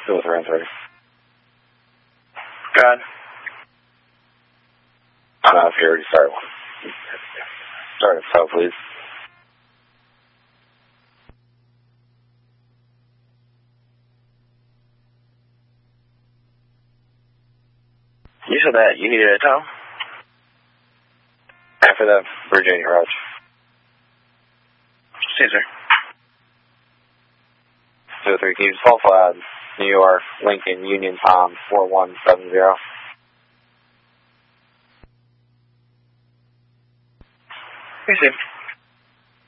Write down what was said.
Still with around 30. Go ahead. I don't know if you already started one. Start at so, please. You said that you needed a tow? After that, Virginia Roach. Caesar. 203 Keys, Fall Flat, New York, Lincoln, Union Tom, 4170. Hey, Steve.